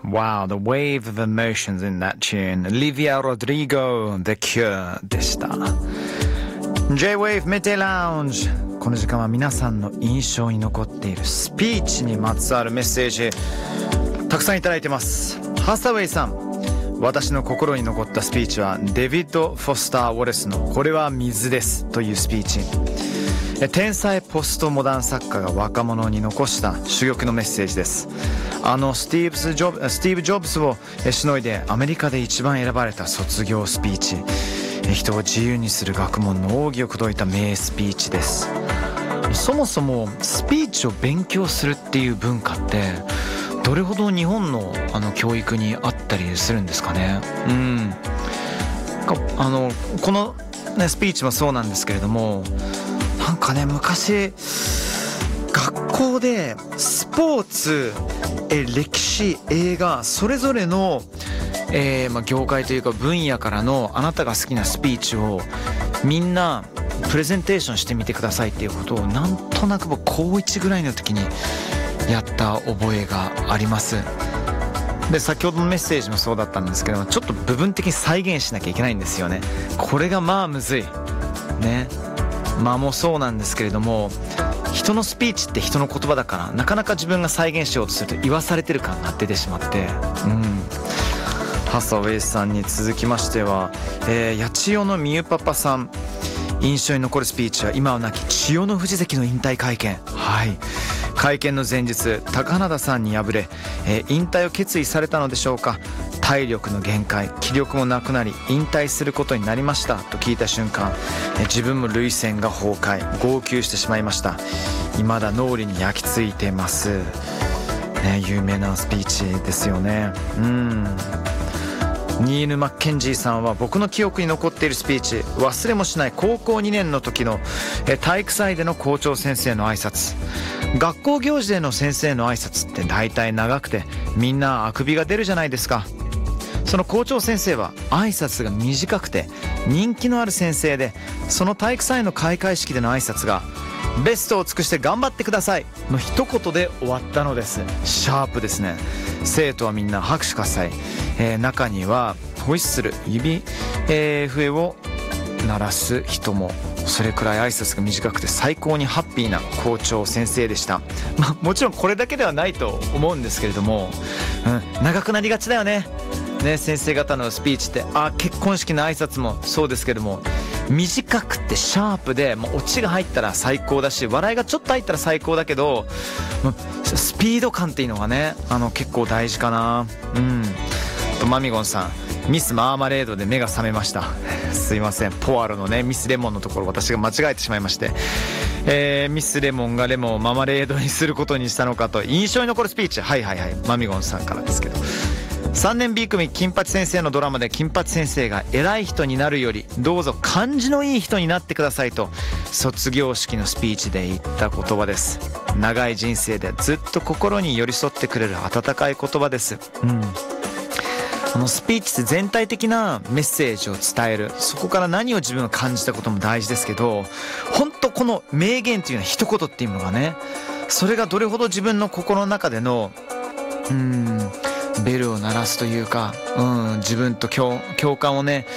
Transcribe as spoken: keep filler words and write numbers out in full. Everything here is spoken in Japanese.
Wow, the wave of emotions in that tune. Olivia Rodrigo, The Cure でした。J-Wave Midday Lounge。この時間は皆さんの印象に残っているスピーチにまつわるメッセージたくさんいただいてます。ハサウェイさん、私の心に残ったスピーチはデビッド・フォスター・ウォレスのこれは水ですというスピーチ。天才ポストモダン作家が若者に残した珠玉のメッセージです。あのスティーブス・ジョブ、スティーブ・ジョブズをしのいでアメリカで一番選ばれた卒業スピーチ。人を自由にする学問の奥義を口説いた名スピーチです。そもそもスピーチを勉強するっていう文化ってどれほど日本のあの教育にあったりするんですかね。うん。あのこの、ね、スピーチもそうなんですけれども、なんかね昔学校でスポーツ、え歴史、映画それぞれの、えーまあ、業界というか分野からのあなたが好きなスピーチをみんなプレゼンテーションしてみてくださいっていうことをなんとなく僕高いちぐらいの時にやった覚えがあります。で先ほどのメッセージもそうだったんですけど、ちょっと部分的に再現しなきゃいけないんですよね。これがまあむずいね。間もそうなんですけれども、人のスピーチって人の言葉だからなかなか自分が再現しようとすると言わされてる感が出てしまって、うん。ハサウェイさんに続きましては、えー、八千代のみゆパパさん、印象に残るスピーチは今は亡き千代の富士関の引退会見。はい。会見の前日、高花田さんに敗れ、えー、引退を決意されたのでしょうか。体力の限界、気力もなくなり引退することになりましたと聞いた瞬間、えー、自分も涙腺が崩壊、号泣してしまいました。未だ脳裏に焼き付いてます、ね、有名なスピーチですよね。うん。ニール・マッケンジーさんは僕の記憶に残っているスピーチ、忘れもしない高校にねんの時の体育祭での校長先生の挨拶。学校行事での先生の挨拶って大体長くてみんなあくびが出るじゃないですか。その校長先生は挨拶が短くて人気のある先生で、その体育祭の開会式での挨拶がベストを尽くして頑張ってくださいの一言で終わったのです。シャープですね。生徒はみんな拍手喝采、えー、中にはホイッスル、指、えー、笛を鳴らす人も。それくらい挨拶が短くて最高にハッピーな校長先生でした。まあ、もちろんこれだけではないと思うんですけれども、うん、長くなりがちだよね。ね、先生方のスピーチって、あ、結婚式の挨拶もそうですけども、短くてシャープで、もうオチが入ったら最高だし、笑いがちょっと入ったら最高だけど、スピード感っていうのがね、あの結構大事かな。うん。とマミゴンさん、ミスマーマレードで目が覚めました。すいません、ポアロのねミスレモンのところ私が間違えてしまいまして、えー、ミスレモンがレモンをママレードにすることにしたのかと印象に残るスピーチ。はいはいはい、マミゴンさんからですけど、さんねん B 組金八先生のドラマで金八先生が偉い人になるよりどうぞ感じのいい人になってくださいと卒業式のスピーチで言った言葉です。長い人生でずっと心に寄り添ってくれる温かい言葉です。うん。このスピーチって全体的なメッセージを伝える、そこから何を自分が感じたことも大事ですけど、本当この名言っていうのは一言っていうのがね、それがどれほど自分の心の中でのうーんベルを鳴らすというか、うん、自分と共、共感をね